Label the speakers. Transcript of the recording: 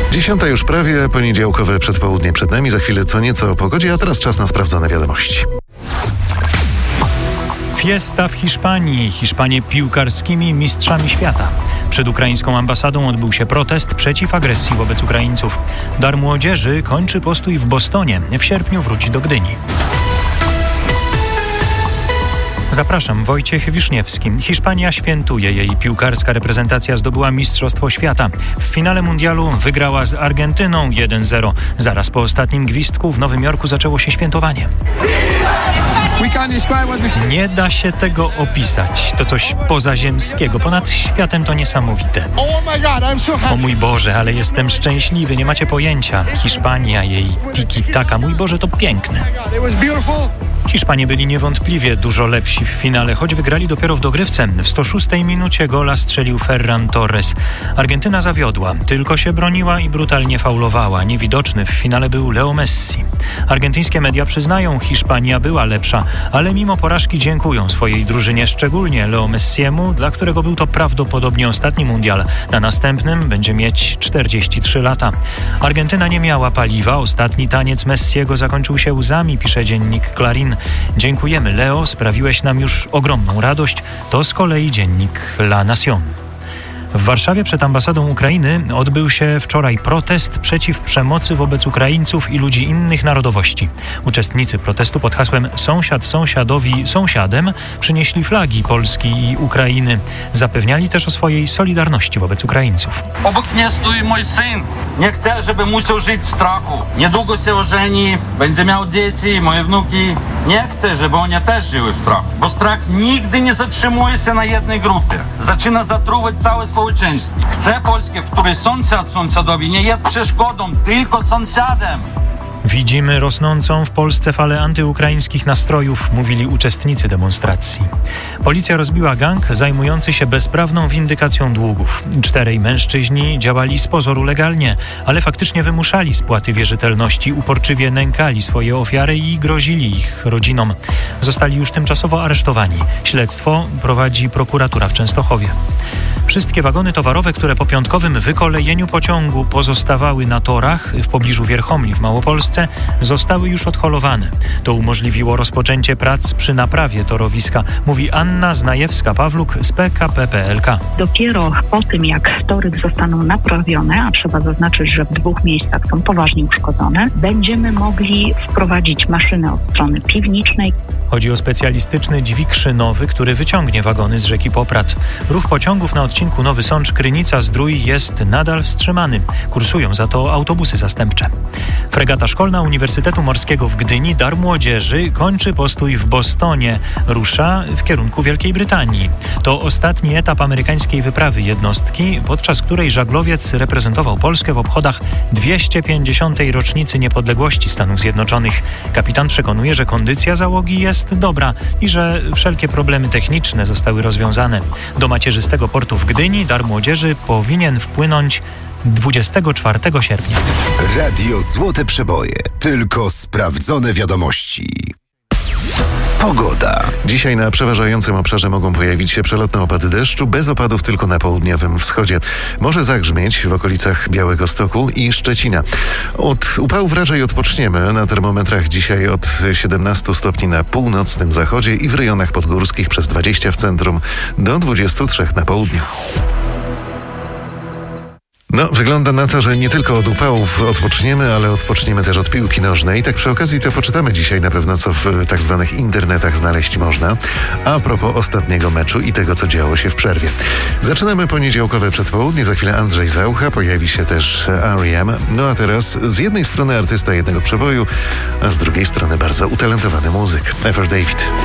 Speaker 1: 10 już prawie, poniedziałkowe przedpołudnie przed nami, za chwilę co nieco o pogodzie, a teraz czas na sprawdzone wiadomości.
Speaker 2: Fiesta w Hiszpanii. Hiszpanie piłkarskimi mistrzami świata. Przed ukraińską ambasadą odbył się protest przeciw agresji wobec Ukraińców. Dar Młodzieży kończy postój w Bostonie. W sierpniu wróci do Gdyni. Zapraszam, Wojciech Wiszniewski. Hiszpania świętuje. Jej piłkarska reprezentacja zdobyła Mistrzostwo Świata. W finale mundialu wygrała z Argentyną 1-0. Zaraz po ostatnim gwizdku w Nowym Jorku zaczęło się świętowanie. Nie da się tego opisać. To coś pozaziemskiego. Ponad światem to niesamowite. O mój Boże, ale jestem szczęśliwy. Nie macie pojęcia. Hiszpania, jej tiki-taka. Mój Boże, to piękne. Hiszpanie byli niewątpliwie dużo lepsi w finale, choć wygrali dopiero w dogrywce. W 106 minucie gola strzelił Ferran Torres. Argentyna zawiodła, tylko się broniła i brutalnie faulowała. Niewidoczny w finale był Leo Messi. Argentyńskie media przyznają, Hiszpania była lepsza, ale mimo porażki dziękują swojej drużynie, szczególnie Leo Messiemu, dla którego był to prawdopodobnie ostatni mundial. Na następnym będzie mieć 43 lata. Argentyna nie miała paliwa. Ostatni taniec Messiego zakończył się łzami, pisze dziennik Clarín. Dziękujemy, Leo, sprawiłeś nam już ogromną radość. To z kolei dziennik La Nación. W Warszawie przed ambasadą Ukrainy odbył się wczoraj protest przeciw przemocy wobec Ukraińców i ludzi innych narodowości. Uczestnicy protestu pod hasłem „Sąsiad sąsiadowi sąsiadem” przynieśli flagi Polski i Ukrainy. Zapewniali też o swojej solidarności wobec Ukraińców.
Speaker 3: Obok mnie stoi mój syn. Nie chcę, żeby musiał żyć w strachu. Niedługo się ożeni, będzie miał dzieci, moje wnuki. Nie chcę, żeby oni też żyły w strachu, bo strach nigdy nie zatrzymuje się na jednej grupie. Zaczyna zatruwać całe społeczeństwo. Chcę Polskę, w której sąsiad sąsiadowi nie jest przeszkodą, tylko sąsiadem.
Speaker 2: Widzimy rosnącą w Polsce falę antyukraińskich nastrojów, mówili uczestnicy demonstracji. Policja rozbiła gang zajmujący się bezprawną windykacją długów. 4 mężczyźni działali z pozoru legalnie, ale faktycznie wymuszali spłaty wierzytelności, uporczywie nękali swoje ofiary i grozili ich rodzinom. Zostali już tymczasowo aresztowani. Śledztwo prowadzi prokuratura w Częstochowie. Wszystkie wagony towarowe, które po piątkowym wykolejeniu pociągu pozostawały na torach w pobliżu Wierchomli w Małopolsce, zostały już odholowane. To umożliwiło rozpoczęcie prac przy naprawie torowiska, mówi Anna Znajewska-Pawluk z PKP PLK.
Speaker 4: Dopiero po tym, jak tory zostaną naprawione, a trzeba zaznaczyć, że w 2 miejscach są poważnie uszkodzone, będziemy mogli wprowadzić maszynę od strony piwnicznej.
Speaker 2: Chodzi o specjalistyczny dźwig szynowy, który wyciągnie wagony z rzeki Poprad. Ruch pociągów na odcinku Nowy Sącz-Krynica-Zdrój jest nadal wstrzymany. Kursują za to autobusy zastępcze. Fregata szkolna Uniwersytetu Morskiego w Gdyni Dar Młodzieży kończy postój w Bostonie. Rusza w kierunku Wielkiej Brytanii. To ostatni etap amerykańskiej wyprawy jednostki, podczas której żaglowiec reprezentował Polskę w obchodach 250. rocznicy niepodległości Stanów Zjednoczonych. Kapitan przekonuje, że kondycja załogi jest dobra i że wszelkie problemy techniczne zostały rozwiązane. Do macierzystego portu w Gdyni Dar Młodzieży powinien wpłynąć 24 sierpnia.
Speaker 5: Radio Złote Przeboje. Tylko sprawdzone wiadomości. Pogoda.
Speaker 1: Dzisiaj na przeważającym obszarze mogą pojawić się przelotne opady deszczu, bez opadów tylko na południowym wschodzie. Może zagrzmieć w okolicach Białegostoku i Szczecina. Od upałów raczej odpoczniemy. Na termometrach dzisiaj od 17 stopni na północnym zachodzie i w rejonach podgórskich przez 20 w centrum do 23 na południu. No, wygląda na to, że nie tylko od upałów odpoczniemy, ale odpoczniemy też od piłki nożnej. Tak przy okazji to poczytamy dzisiaj na pewno, co w tak zwanych internetach znaleźć można. A propos ostatniego meczu i tego, co działo się w przerwie. Zaczynamy poniedziałkowe przedpołudnie, za chwilę Andrzej Zaucha, pojawi się też R.E.M. No a teraz z jednej strony artysta jednego przeboju, a z drugiej strony bardzo utalentowany muzyk, Ever David.